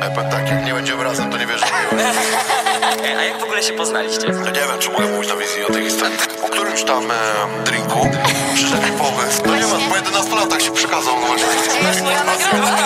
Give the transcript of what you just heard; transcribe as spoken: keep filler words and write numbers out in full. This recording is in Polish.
Ja powiem tak, jak nie będziemy razem, to nie wierzę w miłość. A jak w ogóle się poznaliście? No nie wiem, czy mogę mówić na wizji o tej historii. Po którymś tam e, drinku przyszedł mi pomysł. No nie ma, po jedenastu latach się przekazał. No właśnie.